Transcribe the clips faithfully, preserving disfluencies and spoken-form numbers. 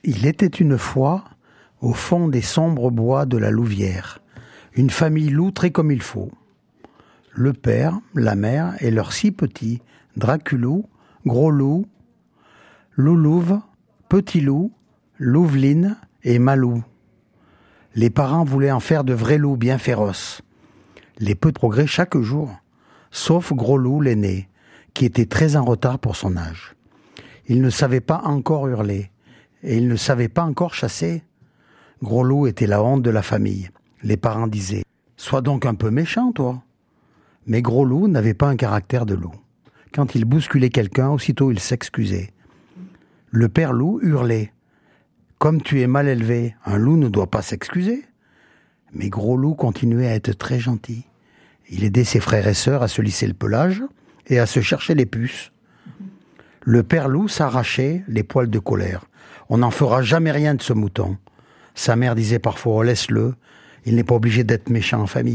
Il était une fois, au fond des sombres bois de la Louvière, une famille loup très comme il faut. Le père, la mère et leurs six petits, Draculou, Gros Loup, Loulouve, Petit Loup, Louveline et Malou. Les parents voulaient en faire de vrais loups bien féroces. Les petits progrès chaque jour, sauf Gros Loup l'aîné, qui était très en retard pour son âge. Il ne savait pas encore hurler, et il ne savait pas encore chasser. Gros Loup était la honte de la famille. Les parents disaient « Sois donc un peu méchant, toi !» Mais Gros Loup n'avait pas un caractère de loup. Quand il bousculait quelqu'un, aussitôt il s'excusait. Le père loup hurlait « Comme tu es mal élevé, un loup ne doit pas s'excuser !» Mais Gros Loup continuait à être très gentil. Il aidait ses frères et sœurs à se lisser le pelage et à se chercher les puces. Le père loup s'arrachait les poils de colère. « On n'en fera jamais rien de ce mouton. » Sa mère disait parfois « Oh, laisse-le, il n'est pas obligé d'être méchant en famille. »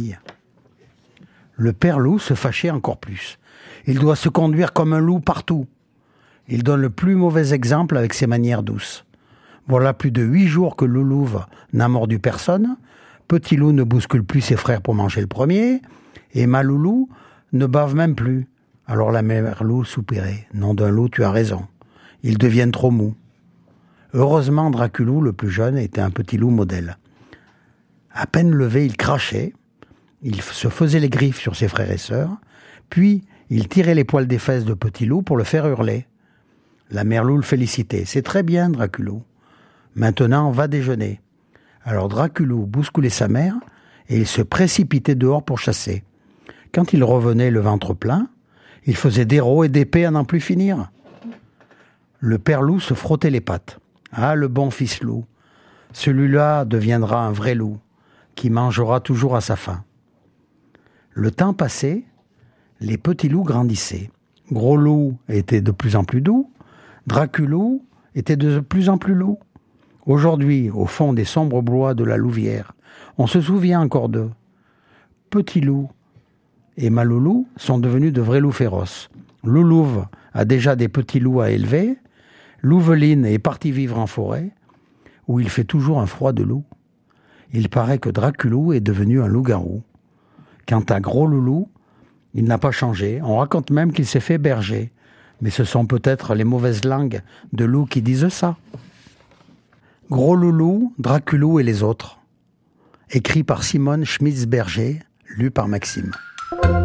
Le père loup se fâchait encore plus. Il doit se conduire comme un loup partout. Il donne le plus mauvais exemple avec ses manières douces. Voilà plus de huit jours que Loulouve n'a mordu personne. Petit Loup ne bouscule plus ses frères pour manger le premier. Et Maloulou ne bave même plus. Alors la mère loup soupirait. Nom d'un loup, tu as raison. Ils deviennent trop mous. Heureusement, Draculou, le plus jeune, était un petit loup modèle. À peine levé, il crachait. Il se faisait les griffes sur ses frères et sœurs. Puis, il tirait les poils des fesses de Petit Loup pour le faire hurler. La mère loup le félicitait. « C'est très bien, Draculou. Maintenant, va déjeuner. » Alors Draculou bousculait sa mère et il se précipitait dehors pour chasser. Quand il revenait le ventre plein, il faisait des rots et des pets à n'en plus finir. Le père loup se frottait les pattes. « Ah, le bon fils loup. Celui-là deviendra un vrai loup qui mangera toujours à sa faim. » Le temps passait, les petits loups grandissaient. Gros Loup était de plus en plus doux, Draculou était de plus en plus loup. Aujourd'hui, au fond des sombres bois de la Louvière, on se souvient encore d'eux. Petit Loup et Maloulou sont devenus de vrais loups féroces. Loulouve a déjà des petits loups à élever. Louveline est partie vivre en forêt, où il fait toujours un froid de loup. Il paraît que Draculou est devenu un loup-garou. Quant à Gros Loulou, il n'a pas changé. On raconte même qu'il s'est fait berger. Mais ce sont peut-être les mauvaises langues de loup qui disent ça. Gros Loulou, Draculou et les autres. Écrit par Simone Schmitz-Berger, lu par Maxime.